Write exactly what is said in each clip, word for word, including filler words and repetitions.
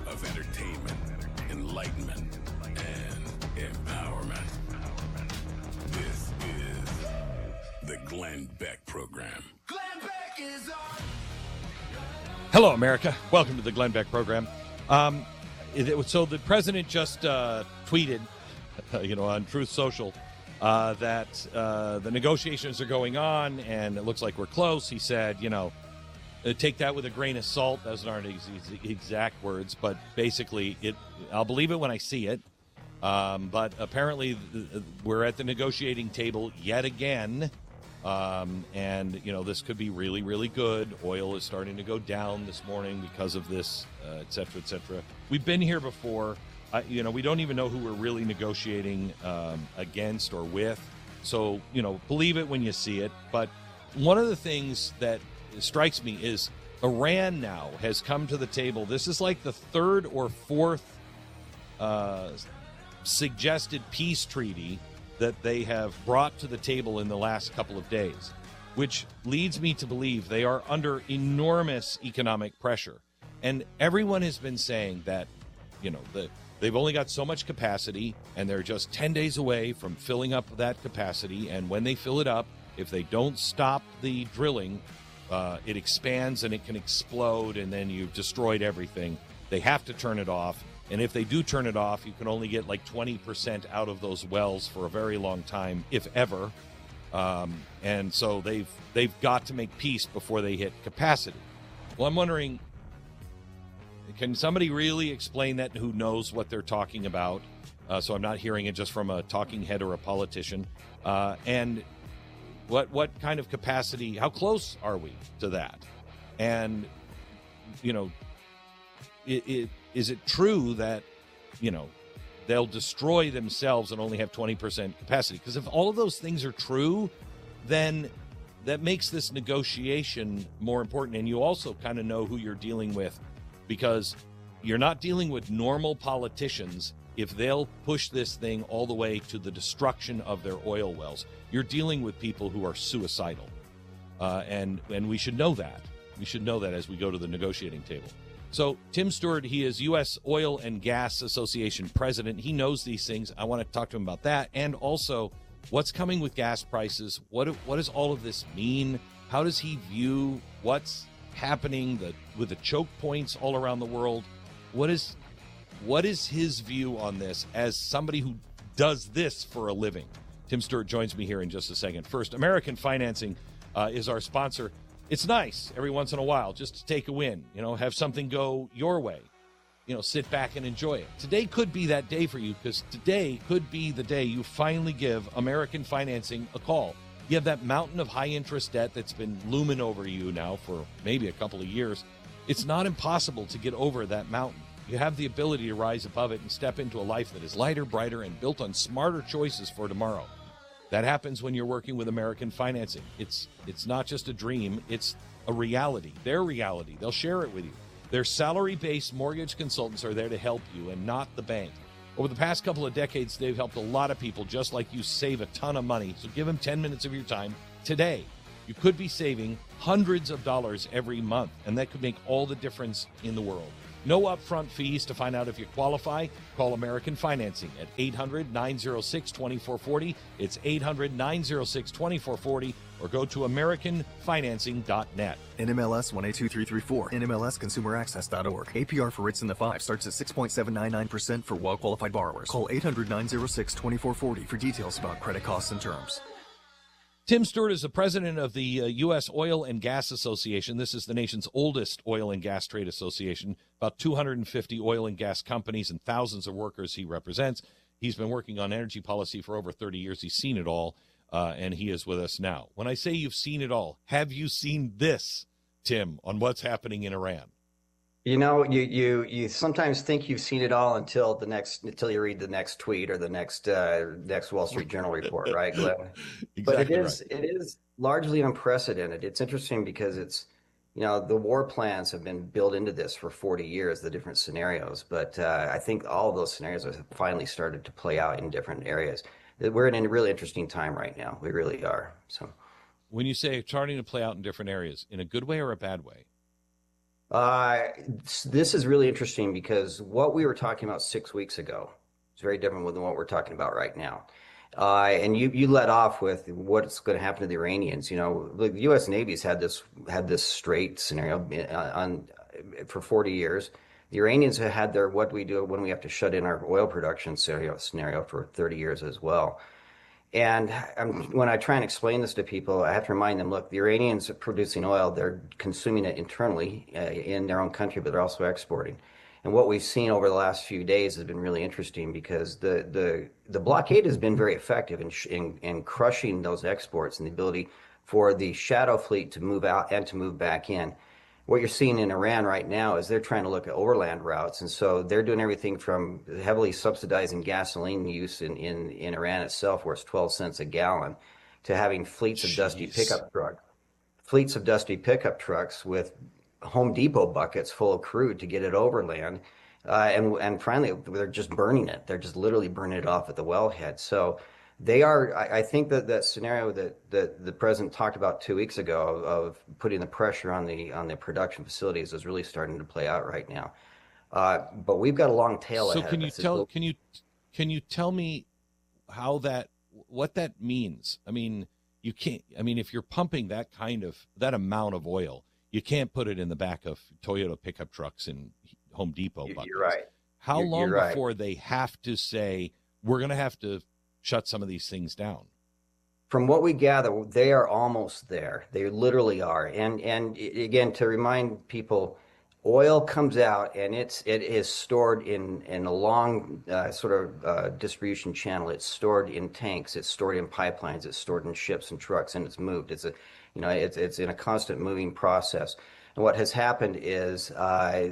of entertainment, enlightenment, and empowerment. This is the Glenn Beck Program. Glenn Beck is on. Hello, America. Welcome to the Glenn Beck Program. Um, it, it, so the president just uh, tweeted, uh, you know, on Truth Social, uh, that uh, the negotiations are going on, and it looks like we're close. He said, you know, uh, take that with a grain of salt. Those aren't ex- ex- exact words, but basically, it. I'll believe it when I see it. Um, but apparently, th- we're at the negotiating table yet again. Um, and, you know, this could be really, really good. Oil is starting to go down this morning because of this, uh, et cetera, et cetera. We've been here before. Uh, you know, we don't even know who we're really negotiating um, against or with. So, you know, believe it when you see it. But one of the things that strikes me is Iran now has come to the table. This is like the third or fourth uh, suggested peace treaty that they have brought to the table in the last couple of days, which leads me to believe they are under enormous economic pressure. And everyone has been saying that, you know, the, they've only got so much capacity, and they're just ten days away from filling up that capacity. And when they fill it up, if they don't stop the drilling, uh, it expands and it can explode, and then you've destroyed everything. They have to turn it off. And if they do turn it off, you can only get like twenty percent out of those wells for a very long time, if ever. Um, and so they've they've got to make peace before they hit capacity. Well, I'm wondering, can somebody really explain that who knows what they're talking about? Uh, so I'm not hearing it just from a talking head or a politician. Uh, and what what kind of capacity, how close are we to that? And, you know, it, it is it true that, you know, they'll destroy themselves and only have twenty percent capacity? Because if all of those things are true, then that makes this negotiation more important. And you also kind of know who you're dealing with, because you're not dealing with normal politicians if they'll push this thing all the way to the destruction of their oil wells. You're dealing with people who are suicidal. Uh, and, and we should know that. We should know that as we go to the negotiating table. So Tim Stewart, he is U S Oil and Gas Association president. He knows these things. I want to talk to him about that. And also, what's coming with gas prices? What what does all of this mean? How does he view what's happening the, with the choke points all around the world? What is what is his view on this as somebody who does this for a living? Tim Stewart joins me here in just a second. First, American Financing uh, is our sponsor. It's nice every once in a while just to take a win, you know, have something go your way, you know, sit back and enjoy it. Today could be that day for you, because today could be the day you finally give American Financing a call. You have that mountain of high interest debt that's been looming over you now for maybe a couple of years. It's not impossible to get over that mountain. You have the ability to rise above it and step into a life that is lighter, brighter, and built on smarter choices for tomorrow. That happens when you're working with American Financing. It's it's not just a dream, it's a reality. Their reality. They'll share it with you. Their salary-based mortgage consultants are there to help you and not the bank. Over the past couple of decades, they've helped a lot of people just like you save a ton of money. So give them ten minutes of your time today. You could be saving hundreds of dollars every month, and that could make all the difference in the world. No upfront fees. To find out if you qualify, call American Financing at eight hundred, nine oh six, two four four oh. It's eight hundred, nine oh six, two four four oh, or go to american financing dot net. N M L S one eight two three three four, N M L S consumer access dot org. A P R for rates in the five starts at six point seven nine nine percent for well-qualified borrowers. Call eight hundred, nine oh six, two four four oh for details about credit costs and terms. Tim Stewart is the president of the uh, U S Oil and Gas Association. This is the nation's oldest oil and gas trade association. About two hundred fifty oil and gas companies and thousands of workers he represents. He's been working on energy policy for over thirty years. He's seen it all, uh, and he is with us now. When I say you've seen it all, have you seen this, Tim, on what's happening in Iran? You know, you you you sometimes think you've seen it all until the next until you read the next tweet or the next uh, next Wall Street Journal report, right, Glenn? Exactly but it is right. it is largely unprecedented. It's interesting because it's, you know, the war plans have been built into this for forty years, the different scenarios. But uh, I think all of those scenarios have finally started to play out in different areas. We're in a really interesting time right now. We really are. So, when you say it's starting to play out in different areas, in a good way or a bad way? Uh, this is really interesting because what we were talking about six weeks ago is very different than what we're talking about right now. Uh, and you you led off with what's going to happen to the Iranians. You know, the U S. Navy's had this had this straight scenario uh, on for forty years. The Iranians have had their what we do when we have to shut in our oil production scenario scenario for thirty years as well. And um, when I try and explain this to people, I have to remind them, look, the Iranians are producing oil, they're consuming it internally uh, in their own country, but they're also exporting. And what we've seen over the last few days has been really interesting because the the, the blockade has been very effective in, in in crushing those exports and the ability for the shadow fleet to move out and to move back in. What you're seeing in Iran right now is they're trying to look at overland routes. And so they're doing everything from heavily subsidizing gasoline use in, in, in Iran itself, where it's twelve cents a gallon, to having fleets of Jeez. dusty pickup trucks, fleets of dusty pickup trucks with Home Depot buckets full of crude to get it overland. Uh, and, and finally, they're just burning it. They're just literally burning it off at the wellhead. So they are, I, I think that that scenario that, that the president talked about two weeks ago of, of putting the pressure on the on the production facilities is really starting to play out right now. Uh, but we've got a long tail So ahead can of you us. tell can you can you tell me how that what that means? I mean, you can't I mean if you're pumping that kind of that amount of oil, you can't put it in the back of Toyota pickup trucks and Home Depot buckets. You're right. How You're, long you're right. before they have to say we're going to have to shut some of these things down? From what we gather, they are almost there. They literally are. And and again, to remind people, oil comes out and it's it is stored in in a long uh, sort of uh, distribution channel. It's stored in tanks. It's stored in pipelines. It's stored in ships and trucks, and it's moved. It's a you know it's it's in a constant moving process. And what has happened is uh,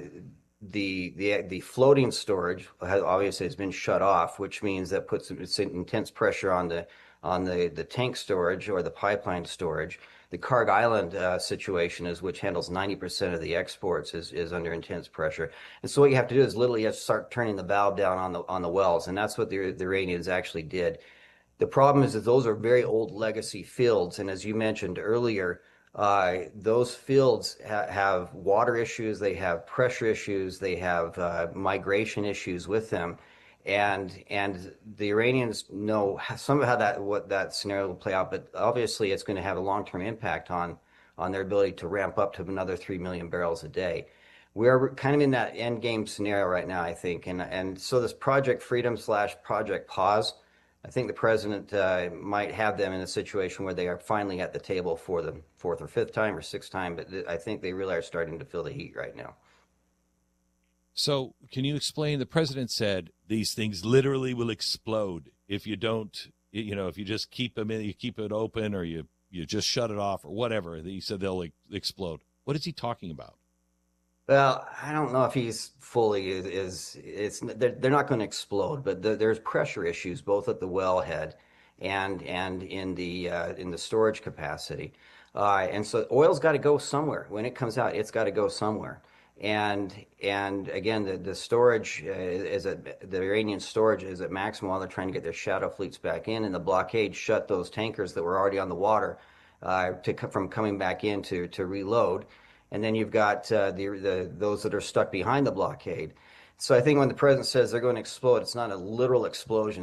the the the floating storage has, obviously has been shut off, which means that puts it's intense pressure on the on the the tank storage or the pipeline storage. The Carg Island uh, situation is which handles ninety percent of the exports is is under intense pressure. And so what you have to do is literally you have to start turning the valve down on the on the wells, and that's what the the Iranians actually did. The problem is that those are very old legacy fields, and as you mentioned earlier, uh, those fields ha have water issues, they have pressure issues, they have uh, migration issues with them, and and the Iranians know some of how that what that scenario will play out, but obviously it's going to have a long-term impact on on their ability to ramp up to another three million barrels a day. We're kind of in that end game scenario right now, I think, and and so this Project Freedom slash Project Pause, I think the president uh, might have them in a situation where they are finally at the table for the fourth or fifth time or sixth time, but I think they really are starting to feel the heat right now. So can you explain, the president said these things literally will explode if you don't, you know, if you just keep them in, you keep it open or you, you just shut it off or whatever. He said they'll explode. What is he talking about? Well, I don't know if he's fully is, is it's they're, they're not going to explode, but the, there's pressure issues both at the wellhead and and in the uh, in the storage capacity, uh, and so oil's got to go somewhere. When it comes out, it's got to go somewhere. And and again, the the storage uh, is at the Iranian storage is at maximum while they're trying to get their shadow fleets back in, and the blockade shut those tankers that were already on the water uh, to from coming back in to to reload. And then you've got uh, the, the those that are stuck behind the blockade. So I think when the president says they're going to explode, it's not a literal explosion.